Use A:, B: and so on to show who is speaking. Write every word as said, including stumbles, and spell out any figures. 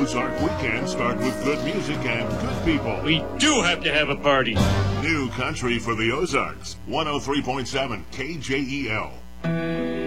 A: Ozark weekends start with good music and good people.
B: We do have to have a party.
A: New country for the Ozarks. one oh three point seven K J E L.